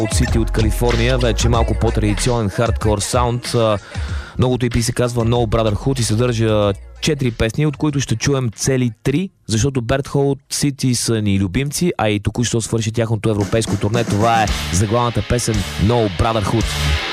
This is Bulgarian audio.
от Сити от Калифорния, вече малко по-традиционен хардкор саунд. Новото EP се казва No Brotherhood и съдържа 4 песни, от които ще чуем цели 3, защото Берт Хол от Сити са ни любимци, а и току-що свърши тяхното европейско турне. Това е заглавната песен No Brotherhood.